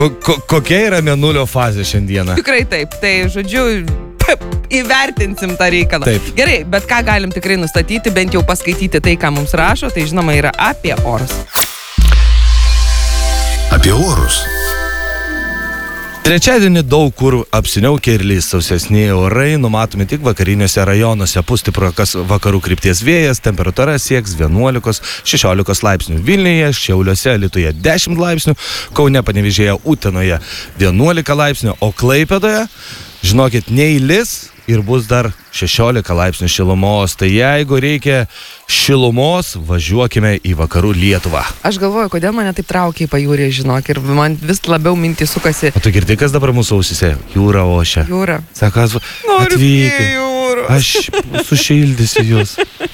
Kokia yra mėnulio fazė šiandieną? Tikrai taip. Tai, žodžiu, įvertinsim tą reikalą. Taip. Gerai, bet ką galim tikrai nustatyti, bent jau paskaityti tai, ką mums rašo, tai žinoma yra apie orus. Apie orus. Trečiadienį daug kur apsiniaukia ir lys sausesni orai, numatomi tik vakariniuose rajonuose. Pūs stiprokas vakarų krypties vėjas, temperatūra sieks 11-16 laipsnių. Vilniuje, Šiauliuose, Alytuje 10 laipsnių, Kaune, Panevėžyje, Utenoje 11 laipsnių, o Klaipėdoje, žinokit, neįlis ir bus dar 16 laipsnių šilumos. Tai jeigu reikia šilumos, važiuokime į vakarų Lietuvą. Aš galvoju, kodėl mane taip traukia į pajūrį, žinok, ir man vis labiau mintys sukasi. O tu girdi, kas dabar mūsų ausise? Jūra ošia. Jūra. Sako, atvykit. Aš sušildysiu jūs.